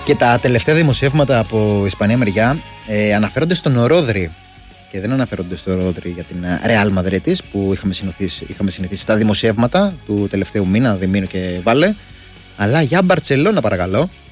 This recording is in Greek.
Και τα τελευταία δημοσιεύματα από Ισπανία μεριά αναφέρονται στον Ρόδρυ. Και δεν αναφέρονται στο Ρόδρυ για την Real Madrid που είχαμε συνηθίσει στα δημοσιεύματα του τελευταίου μήνα, Δεμήνου και Βάλε. Αλλά για Μπαρτσελώνα, παρακαλώ.